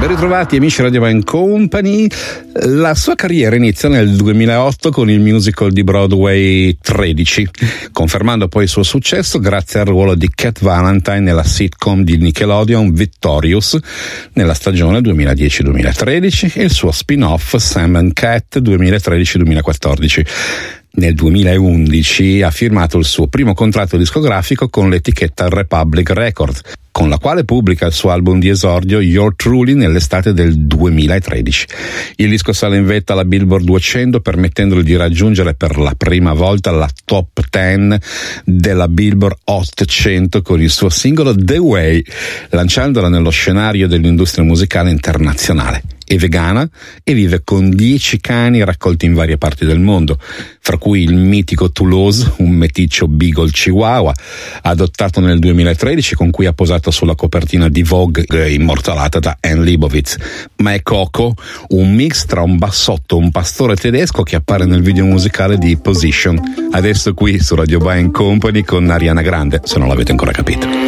ritrovati amici Radio Band Company. La sua carriera inizia nel 2008 con il musical di Broadway 13, confermando poi il suo successo grazie al ruolo di Cat Valentine nella sitcom di Nickelodeon Victorious nella stagione 2010-2013 e il suo spin-off Sam and Cat 2013-2014. Nel 2011 ha firmato il suo primo contratto discografico con l'etichetta Republic Records, con la quale pubblica il suo album di esordio Your Truly nell'estate del 2013. Il disco sale in vetta alla Billboard 200, permettendogli di raggiungere per la prima volta la top 10 della Billboard Hot 100 con il suo singolo The Way, lanciandola nello scenario dell'industria musicale internazionale. È vegana e vive con 10 cani raccolti in varie parti del mondo, fra cui il mitico Toulouse, un meticcio Beagle Chihuahua, adottato nel 2013 con cui ha posato sulla copertina di Vogue, immortalata da Anne Leibovitz. Ma è Coco, un mix tra un bassotto e un pastore tedesco che appare nel video musicale di Position. Adesso qui su Radio Band Company con Ariana Grande, se non l'avete ancora capito.